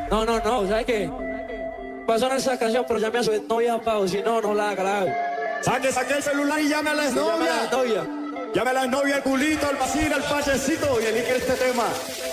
No, ¿sabes qué? Va a sonar esa canción, pero llame a su novia, Pau, si no, no la haga. Saque el celular y llame a la Llame a la novia. novia. Llame a la novia, el culito, el vacío, el pachecito y elige este tema.